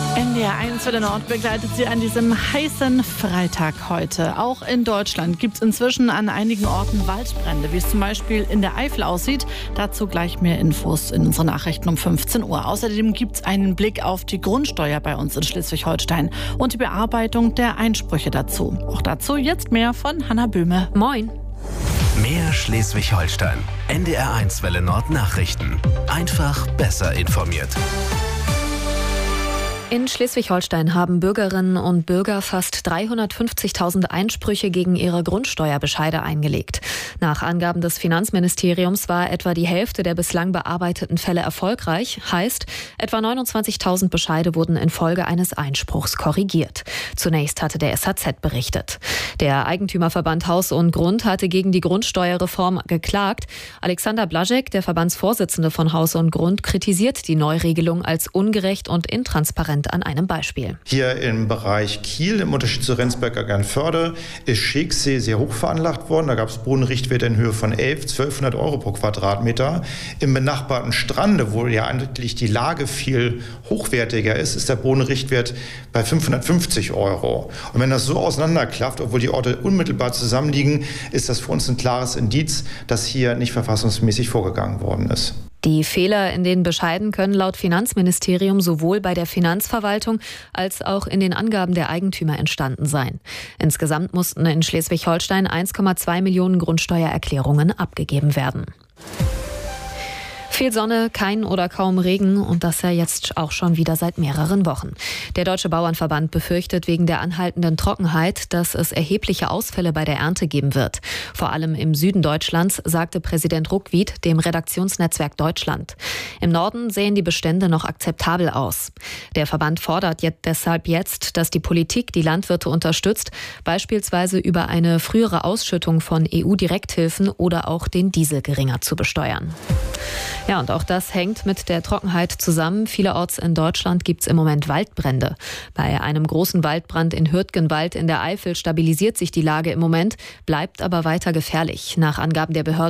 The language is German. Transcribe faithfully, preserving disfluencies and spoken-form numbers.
N D R eins Welle Nord begleitet Sie an diesem heißen Freitag heute. Auch in Deutschland gibt es inzwischen an einigen Orten Waldbrände, wie es zum Beispiel in der Eifel aussieht. Dazu gleich mehr Infos in unseren Nachrichten um fünfzehn Uhr. Außerdem gibt es einen Blick auf die Grundsteuer bei uns in Schleswig-Holstein und die Bearbeitung der Einsprüche dazu. Auch dazu jetzt mehr von Hanna Böhme. Moin. Mehr Schleswig-Holstein. N D R eins Welle Nord Nachrichten. Einfach besser informiert. In Schleswig-Holstein haben Bürgerinnen und Bürger fast dreihundertfünfzigtausend Einsprüche gegen ihre Grundsteuerbescheide eingelegt. Nach Angaben des Finanzministeriums war etwa die Hälfte der bislang bearbeiteten Fälle erfolgreich. Heißt, etwa neunundzwanzigtausend Bescheide wurden infolge eines Einspruchs korrigiert. Zunächst hatte der S H Z berichtet. Der Eigentümerverband Haus und Grund hatte gegen die Grundsteuerreform geklagt. Alexander Blaschek, der Verbandsvorsitzende von Haus und Grund, kritisiert die Neuregelung als ungerecht und intransparent an einem Beispiel. Hier im Bereich Kiel, im Unterschied zu Rendsberg-Eckernförde, ist Scheeksee sehr hoch veranlagt worden. Da gab es Bodenrichtwerte in Höhe von elf, zwölfhundert Euro pro Quadratmeter. Im benachbarten Strande, wo ja eigentlich die Lage viel hochwertiger ist, ist der Bodenrichtwert bei fünfhundertfünfzig Euro. Und wenn das so auseinanderklafft, obwohl die Orte unmittelbar zusammenliegen, ist das für uns ein klares Indiz, dass hier nicht verfassungsmäßig vorgegangen worden ist. Die Fehler in den Bescheiden können laut Finanzministerium sowohl bei der Finanzverwaltung als auch in den Angaben der Eigentümer entstanden sein. Insgesamt mussten in Schleswig-Holstein eins Komma zwei Millionen Grundsteuererklärungen abgegeben werden. Viel Sonne, kein oder kaum Regen und das ja jetzt auch schon wieder seit mehreren Wochen. Der Deutsche Bauernverband befürchtet wegen der anhaltenden Trockenheit, dass es erhebliche Ausfälle bei der Ernte geben wird. Vor allem im Süden Deutschlands, sagte Präsident Ruckwied dem Redaktionsnetzwerk Deutschland. Im Norden sehen die Bestände noch akzeptabel aus. Der Verband fordert jetzt deshalb jetzt, dass die Politik die Landwirte unterstützt, beispielsweise über eine frühere Ausschüttung von E U-Direkthilfen oder auch den Diesel geringer zu besteuern. Ja, und auch das hängt mit der Trockenheit zusammen. Vielerorts in Deutschland gibt es im Moment Waldbrände. Bei einem großen Waldbrand in Hürtgenwald in der Eifel stabilisiert sich die Lage im Moment, bleibt aber weiter gefährlich. Nach Angaben der Behörden